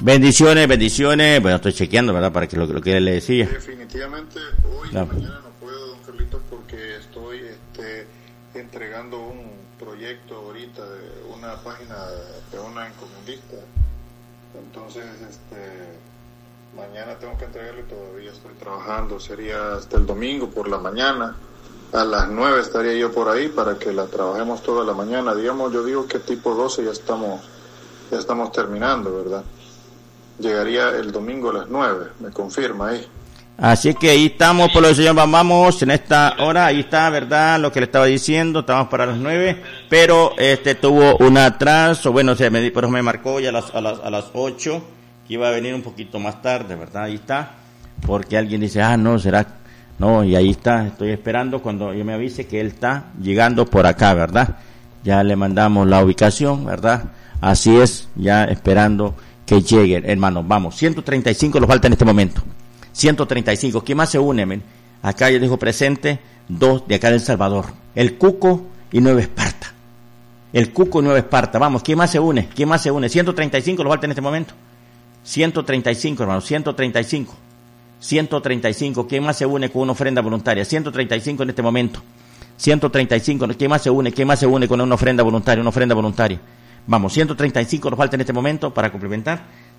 Bendiciones. Bueno, estoy chequeando, ¿verdad? Para que lo que le decía. Definitivamente hoy y mañana no puedo, don Carlitos, porque estoy entregando un proyecto ahorita de una página de una encomendista. Entonces, mañana tengo que entregarlo y todavía estoy trabajando. Sería hasta el domingo por la mañana. A las 9 estaría yo por ahí para que la trabajemos toda la mañana. Digamos, yo digo que tipo 12 ya estamos terminando, ¿verdad? Llegaría el domingo a las 9, me confirma ahí. Así que ahí estamos, por lo del Señor, vamos en esta hora, ahí está, ¿verdad? Lo que le estaba diciendo, estamos para las 9, pero tuvo un atraso, bueno, por eso me marcó ya a las 8, que iba a venir un poquito más tarde, ¿verdad? Ahí está, porque alguien dice, no, no, y ahí está, estoy esperando cuando yo me avise que él está llegando por acá, ¿verdad? Ya le mandamos la ubicación, ¿verdad? Así es, ya esperando que llegue, hermano, vamos, 135 nos falta en este momento. 135, ¿quién más se une, men? Acá ya dijo presente, 2 de acá de El Salvador, el Cuco y Nueva Esparta. El Cuco y Nueva Esparta, vamos, ¿quién más se une? 135 nos falta en este momento. 135, hermano, 135, ¿quién más se une con una ofrenda voluntaria? 135 en este momento. 135, ¿quién más se une con una ofrenda voluntaria? Vamos, 135 nos falta en este momento para complementar.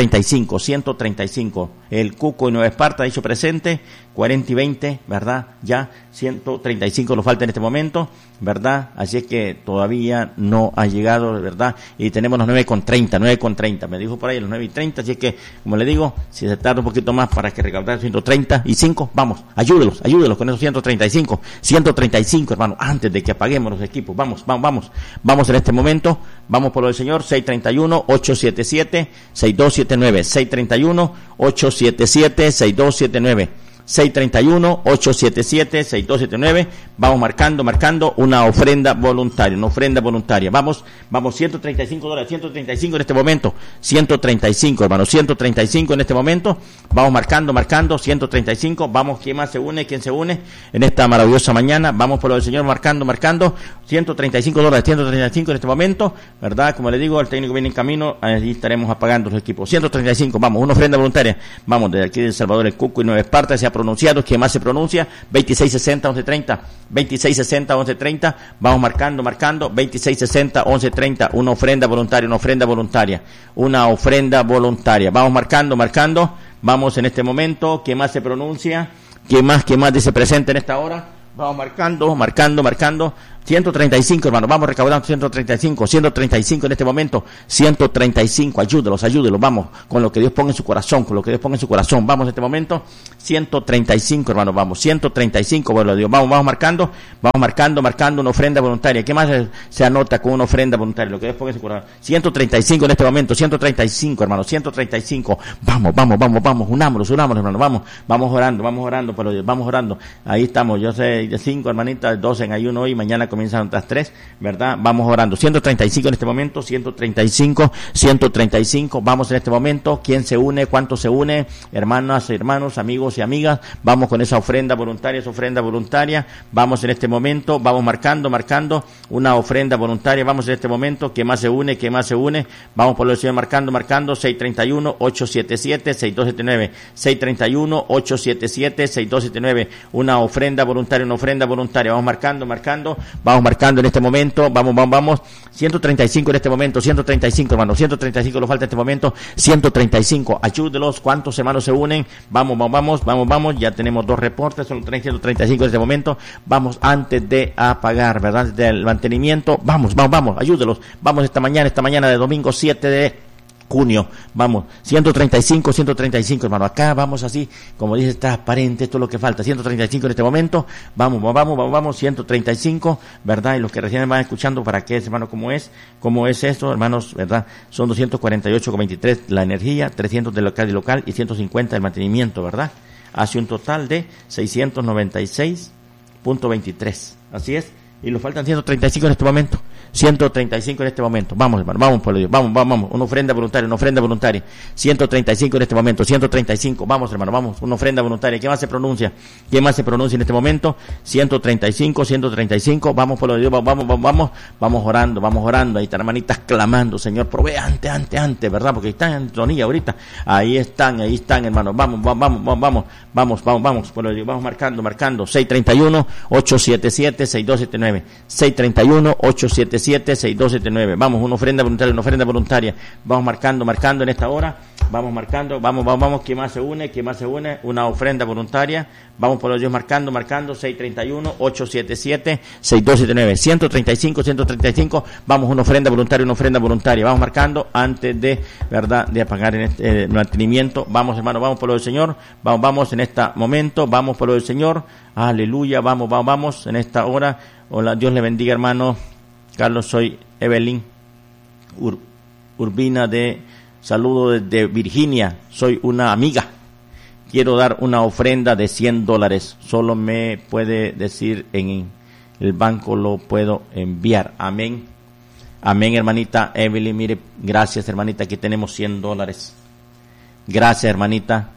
135, el Cuco y Nueva Esparta, dicho presente, 40 y 20, ¿verdad? Ya, 135 nos falta en este momento, ¿verdad? Así es que todavía no ha llegado, ¿verdad? Y tenemos los 9:30, me dijo por ahí los 9:30, así es que, como le digo, si se tarda un poquito más para que recaudar 135, vamos, ayúdelos con esos 135, hermano, antes de que apaguemos los equipos, vamos en este momento, vamos por lo del Señor, 631-877-6279, 631-877-6279, 631-877-6279, vamos marcando una ofrenda voluntaria, vamos, $135, 135 en este momento, 135, hermano, 135 en este momento, vamos marcando, 135, vamos, ¿quién se une en esta maravillosa mañana? Vamos por lo del Señor, marcando, $135, 135 en este momento, ¿verdad? Como le digo, el técnico viene en camino, ahí estaremos apagando los equipos, 135, vamos, una ofrenda voluntaria, vamos, desde aquí de El Salvador, el Cuco y Nueva Esparta, se ha pronunciado, ¿quién más se pronuncia? 2660-1130, vamos marcando, 2660-1130, una ofrenda voluntaria, vamos marcando, vamos en este momento, ¿quién más se pronuncia? ¿Quién más dice presente en esta hora? Vamos marcando, 135, hermano, vamos recaudando 135 en este momento, 135, ayúdelos, vamos, con lo que Dios ponga en su corazón, vamos en este momento, 135, hermano, vamos, 135, bueno, Dios, vamos marcando una ofrenda voluntaria. ¿Qué más se anota con una ofrenda voluntaria? Lo que Dios ponga en su corazón, 135 en este momento, 135, hermano, 135, vamos, unámonos, hermano, vamos orando, pero Dios, vamos orando, ahí estamos, yo sé, 5 hermanitas, 12 en ayuno hoy, mañana comienzan otras 3, ¿verdad? Vamos orando, 135 en este momento, 135, vamos en este momento, ¿quién se une? ¿Cuánto se une? Hermanas, hermanos, amigos y amigas, vamos con esa ofrenda voluntaria, vamos en este momento, vamos marcando una ofrenda voluntaria, vamos en este momento, ¿qué más se une? Vamos por lo del Señor marcando, 631-877-6279, 631-877-6279, una ofrenda voluntaria, vamos marcando en este momento, vamos, 135 en este momento, 135, hermano, 135 lo falta en este momento, 135, ayúdelos, ¿cuántos hermanos se unen? Vamos, ya tenemos 2 reportes, son 135 en este momento, vamos antes de apagar, ¿verdad? Del mantenimiento, vamos, ayúdelos, vamos esta mañana de domingo 7 de junio, vamos, 135, hermano, acá vamos así, como dice, transparente, esto es lo que falta, 135 en este momento, vamos, 135, ¿verdad? Y los que recién van escuchando, ¿para qué, hermano? ¿Cómo es esto, hermanos? ¿Verdad? Son 248,23 la energía, 300 del local y 150 del mantenimiento, ¿verdad? Hace un total de 696.23, así es, y nos faltan 135 en este momento. 135 en este momento. Vamos, hermano, vamos por Dios. Vamos. Una ofrenda voluntaria. 135 en este momento. 135. Vamos, hermano, vamos. Una ofrenda voluntaria. ¿Qué más se pronuncia? En este momento? 135. Vamos por Dios. Vamos orando. Ahí están hermanitas clamando. Señor, provee antes, ¿verdad? Porque están en sintonía ahorita. Ahí están, hermano. Vamos. Por Dios. Vamos marcando. 631-877-6279. 631-877-6279. Vamos, una ofrenda voluntaria. Vamos marcando en esta hora. Vamos marcando. Vamos. ¿Quién más se une? Una ofrenda voluntaria. Vamos por Dios marcando. 631-877-6279. 135. Vamos, una ofrenda voluntaria. Vamos marcando antes de, ¿verdad?, de apagar en el mantenimiento. Vamos, hermano, vamos por lo del Señor. Vamos en este momento. Vamos por lo del Señor. Aleluya. Vamos en esta hora. Hola, Dios le bendiga, hermano Carlos. Soy Evelyn Urbina saludo desde Virginia. Soy una amiga. Quiero dar una ofrenda de $100. Solo me puede decir en el banco, lo puedo enviar. Amén, hermanita Evelyn. Mire, gracias, hermanita. Aquí tenemos $100. Gracias, hermanita.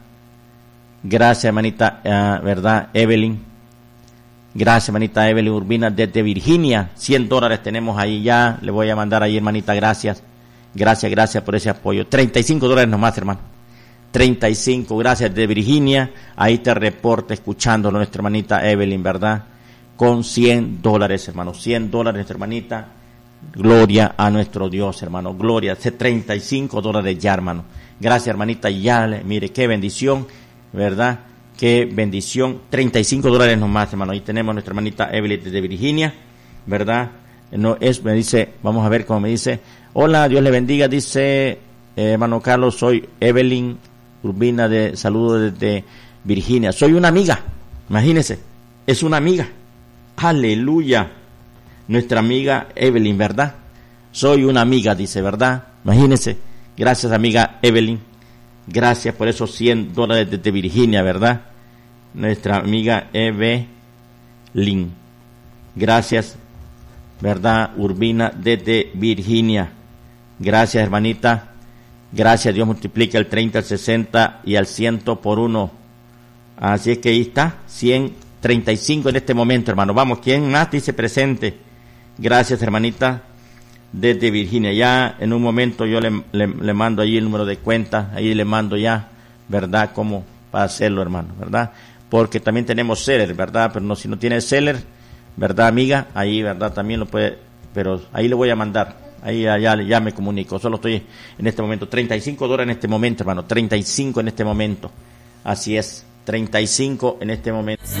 ¿Verdad, Evelyn? Gracias, hermanita Evelyn Urbina desde Virginia. $100 tenemos ahí ya. Le voy a mandar ahí, hermanita. Gracias por ese apoyo. $35 nomás, hermano. 35, gracias, de Virginia. Ahí te reporta escuchándolo nuestra hermanita Evelyn, ¿verdad? Con $100, hermano. $100, nuestra hermanita. Gloria a nuestro Dios, hermano. Gloria. Hace $35 ya, hermano. Gracias, hermanita. Ya, mire, qué bendición, ¿verdad? Qué bendición. $35 nomás, hermano. Ahí tenemos nuestra hermanita Evelyn desde Virginia, ¿verdad? Me dice, vamos a ver cómo me dice. Hola, Dios le bendiga, dice hermano Carlos, soy Evelyn Urbina saludo desde Virginia. Soy una amiga, imagínese, es una amiga. Aleluya. Nuestra amiga Evelyn, ¿verdad? Soy una amiga, dice, ¿verdad? Imagínese. Gracias, amiga Evelyn. Gracias por esos $100 desde Virginia, ¿verdad? Nuestra amiga Evelyn. Gracias, ¿verdad? Urbina desde Virginia. Gracias, hermanita. Gracias, Dios multiplica el 30, el 60 y al 100 por 1. Así es que ahí está, 135 en este momento, hermano. Vamos, ¿quién más dice presente? Gracias, hermanita, desde Virginia. Ya en un momento yo le mando ahí el número de cuenta, ahí le mando ya, ¿verdad? Cómo para hacerlo, hermano, ¿verdad? Porque también tenemos Seller, ¿verdad? Pero no, si no tiene Seller, ¿verdad, amiga? Ahí, ¿verdad? También lo puede, pero ahí le voy a mandar. Ahí ya me comunico. Solo estoy en este momento. $35 en este momento, hermano. 35 en este momento. Así es. 35 en este momento.